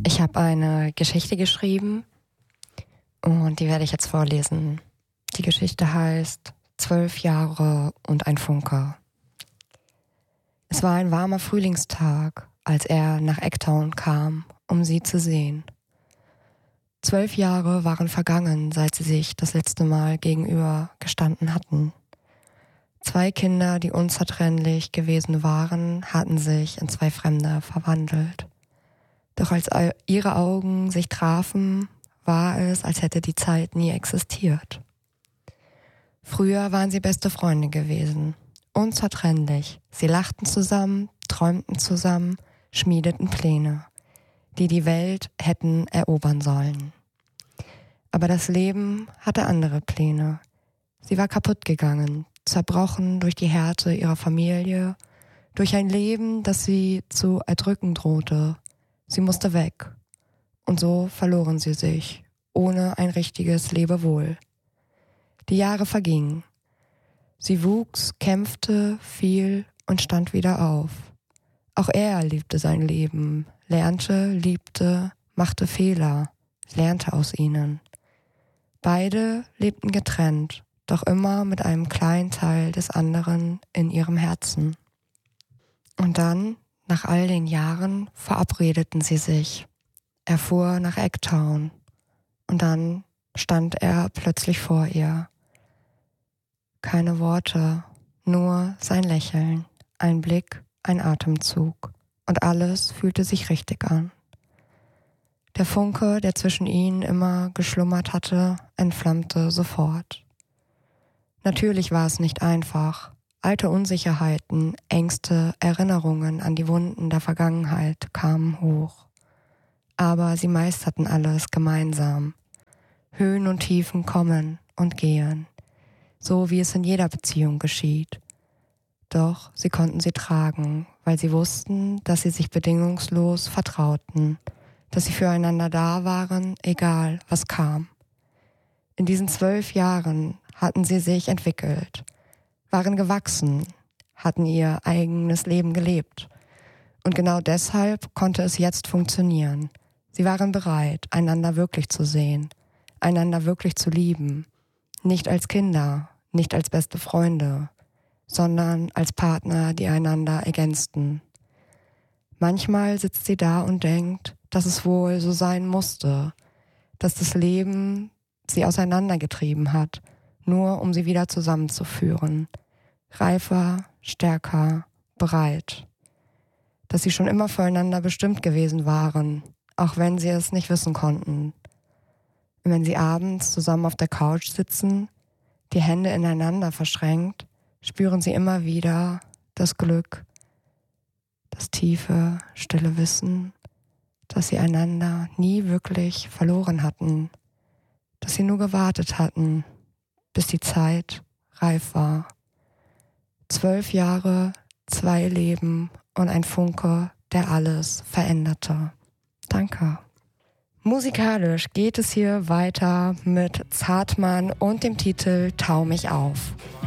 Ich habe eine Geschichte geschrieben und die werde ich jetzt vorlesen. Die Geschichte heißt 12 Jahre und ein Funke. Es war ein warmer Frühlingstag, als er nach Eggtown kam, um sie zu sehen. 12 Jahre waren vergangen, seit sie sich das letzte Mal gegenüber gestanden hatten. 2 Kinder, die unzertrennlich gewesen waren, hatten sich in 2 Fremde verwandelt. Doch als ihre Augen sich trafen, war es, als hätte die Zeit nie existiert. Früher waren sie beste Freunde gewesen, unzertrennlich. Sie lachten zusammen, träumten zusammen, schmiedeten Pläne, die die Welt hätten erobern sollen. Aber das Leben hatte andere Pläne. Sie war kaputt gegangen, zerbrochen durch die Härte ihrer Familie, durch ein Leben, das sie zu erdrücken drohte. Sie musste weg. Und so verloren sie sich, ohne ein richtiges Lebewohl. Die Jahre vergingen. Sie wuchs, kämpfte, fiel und stand wieder auf. Auch er liebte sein Leben, lernte, liebte, machte Fehler, lernte aus ihnen. Beide lebten getrennt, doch immer mit einem kleinen Teil des anderen in ihrem Herzen. Und dann, nach all den Jahren, verabredeten sie sich. Er fuhr nach Eggtown und dann stand er plötzlich vor ihr. Keine Worte, nur sein Lächeln, ein Blick, ein Atemzug und alles fühlte sich richtig an. Der Funke, der zwischen ihnen immer geschlummert hatte, entflammte sofort. Natürlich war es nicht einfach. Alte Unsicherheiten, Ängste, Erinnerungen an die Wunden der Vergangenheit kamen hoch. Aber sie meisterten alles gemeinsam. Höhen und Tiefen kommen und gehen, so wie es in jeder Beziehung geschieht. Doch sie konnten sie tragen, weil sie wussten, dass sie sich bedingungslos vertrauten, dass sie füreinander da waren, egal was kam. In diesen 12 Jahren hatten sie sich entwickelt, waren gewachsen, hatten ihr eigenes Leben gelebt. Und genau deshalb konnte es jetzt funktionieren. Sie waren bereit, einander wirklich zu sehen, einander wirklich zu lieben. Nicht als Kinder, nicht als beste Freunde, sondern als Partner, die einander ergänzten. Manchmal sitzt sie da und denkt, dass es wohl so sein musste, dass das Leben sie auseinandergetrieben hat, nur um sie wieder zusammenzuführen. Reifer, stärker, bereit. Dass sie schon immer füreinander bestimmt gewesen waren, auch wenn sie es nicht wissen konnten. Und wenn sie abends zusammen auf der Couch sitzen, die Hände ineinander verschränkt, spüren sie immer wieder das Glück, das tiefe, stille Wissen, dass sie einander nie wirklich verloren hatten, dass sie nur gewartet hatten, bis die Zeit reif war. 12 Jahre, 2 Leben und ein Funke, der alles veränderte. Danke. Musikalisch geht es hier weiter mit Zartmann und dem Titel Tau mich auf.